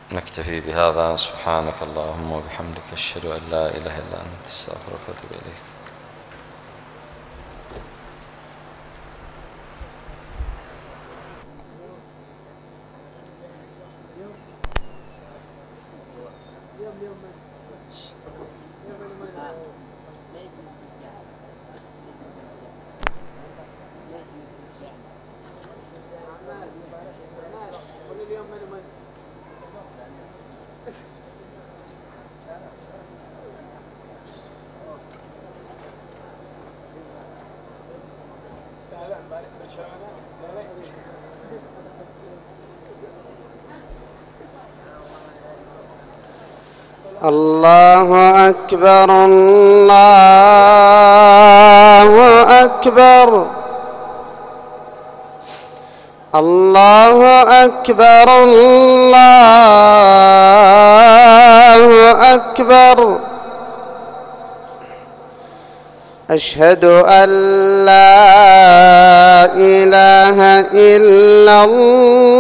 نكتفي بهذا. سبحانك اللهم وبحمدك، أشهد أن لا إله إلا أنت، أستغفرك وأتوب إليك. الله أكبر الله أكبر الله أكبر الله أكبر. أشهد أن لا إله إلا الله